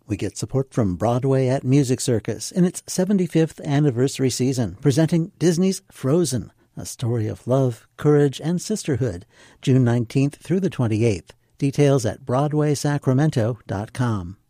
We get support from Broadway at Music Circus in its 75th anniversary season, presenting Disney's Frozen, a story of love, courage, and sisterhood, June 19th through the 28th. Details at BroadwaySacramento.com.